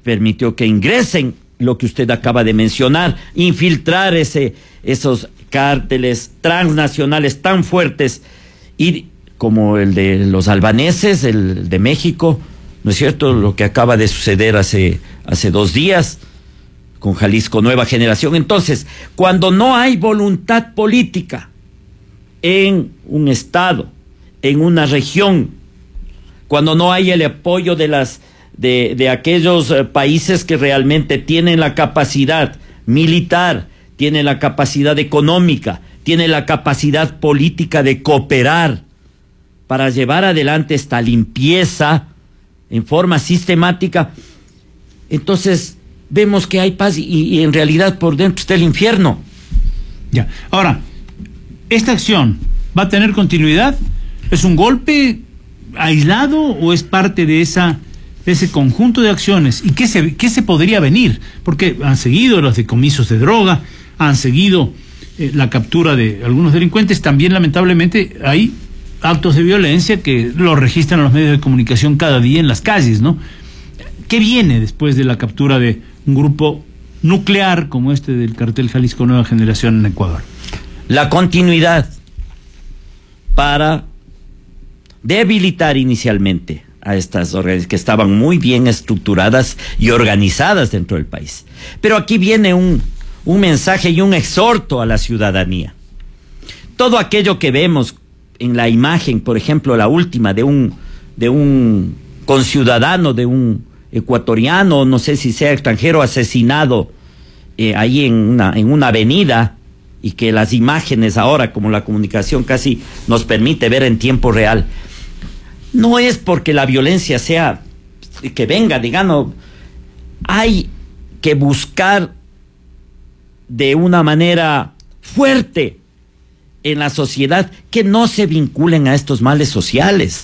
permitió que ingresen lo que usted acaba de mencionar, infiltrar esos cárteles transnacionales tan fuertes, y como el de los albaneses, el de México, ¿no es cierto? Lo que acaba de suceder hace 2 días con Jalisco Nueva Generación. Entonces, cuando no hay voluntad política en un estado, en una región, cuando no hay el apoyo de aquellos países que realmente tienen la capacidad militar, tienen la capacidad económica, tienen la capacidad política de cooperar para llevar adelante esta limpieza en forma sistemática, entonces vemos que hay paz y en realidad por dentro está el infierno. Ya. Ahora, ¿esta acción va a tener continuidad? ¿Es un golpe aislado o es parte de ese conjunto de acciones? ¿Y qué se podría venir? Porque han seguido los decomisos de droga, han seguido la captura de algunos delincuentes. También, lamentablemente, hay actos de violencia que lo registran los medios de comunicación cada día en las calles, ¿no? ¿Qué viene después de la captura de un grupo nuclear como este del cartel Jalisco Nueva Generación en Ecuador? La continuidad para debilitar inicialmente a estas organizaciones que estaban muy bien estructuradas y organizadas dentro del país. Pero aquí viene un mensaje y un exhorto a la ciudadanía. Todo aquello que vemos en la imagen, por ejemplo, la última de un conciudadano, de un ecuatoriano, no sé si sea extranjero, asesinado ahí en una avenida, y que las imágenes ahora, como la comunicación casi nos permite ver en tiempo real, no es porque la violencia sea que venga, digamos, hay que buscar de una manera fuerte en la sociedad que no se vinculen a estos males sociales,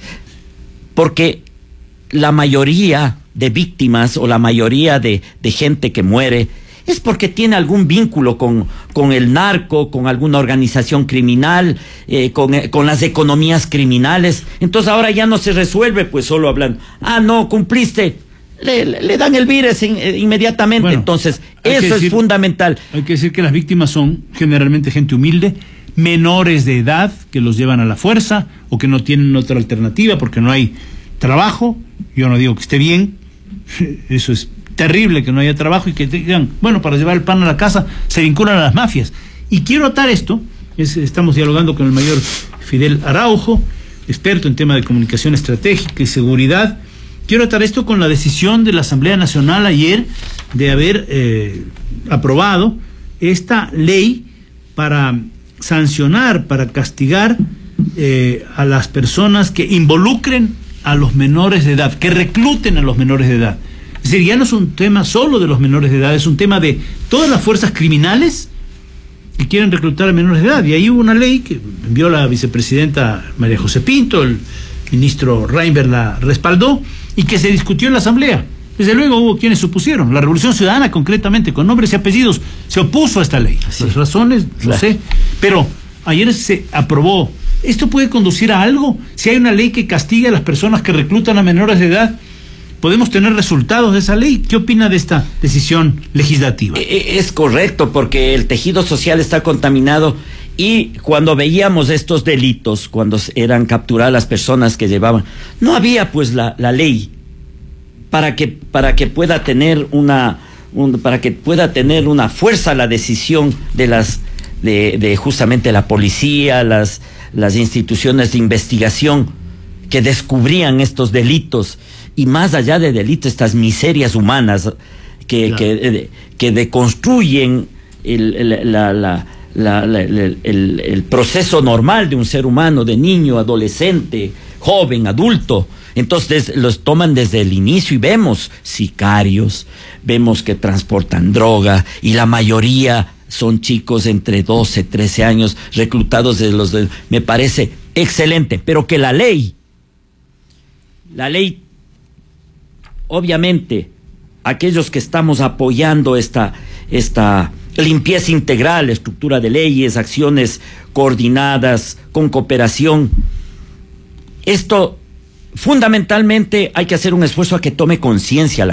porque la mayoría de víctimas o la mayoría de gente que muere es porque tiene algún vínculo con el narco, con alguna organización criminal, con las economías criminales. Entonces ahora ya no se resuelve pues solo hablando, no cumpliste, le dan el virus inmediatamente. Bueno, entonces eso es fundamental. Hay que decir que las víctimas son generalmente gente humilde, menores de edad que los llevan a la fuerza o que no tienen otra alternativa porque no hay trabajo. Yo no digo que esté bien, eso es terrible que no haya trabajo y que digan, bueno, para llevar el pan a la casa se vinculan a las mafias. Y quiero atar esto, estamos dialogando con el mayor Fidel Araujo, experto en tema de comunicación estratégica y seguridad. Quiero atar esto con la decisión de la Asamblea Nacional ayer de haber aprobado esta ley para sancionar, para castigar a las personas que involucren a los menores de edad, que recluten a los menores de edad. Es decir, ya no es un tema solo de los menores de edad, es un tema de todas las fuerzas criminales que quieren reclutar a menores de edad. Y ahí hubo una ley que envió la vicepresidenta María José Pinto, el ministro Reinberg la respaldó, y que se discutió en la Asamblea. Desde luego hubo quienes se opusieron. La Revolución Ciudadana, concretamente, con nombres y apellidos, se opuso a esta ley. Sí. Las razones, lo sé. Pero ayer se aprobó. ¿Esto puede conducir a algo? Si hay una ley que castiga a las personas que reclutan a menores de edad, ¿podemos tener resultados de esa ley? ¿Qué opina de esta decisión legislativa? Es correcto, porque el tejido social está contaminado, y cuando veíamos estos delitos, cuando eran capturadas las personas que llevaban, no había pues la ley para que pueda tener una fuerza la decisión de justamente la policía, las instituciones de investigación que descubrían estos delitos, y más allá de delitos, estas miserias humanas que deconstruyen el proceso normal de un ser humano, de niño, adolescente, joven, adulto. Entonces los toman desde el inicio y vemos sicarios, vemos que transportan droga, y la mayoría son chicos entre 12, 13 años reclutados me parece excelente, pero que la ley, obviamente, aquellos que estamos apoyando esta limpieza integral, estructura de leyes, acciones coordinadas, con cooperación, esto fundamentalmente hay que hacer un esfuerzo a que tome conciencia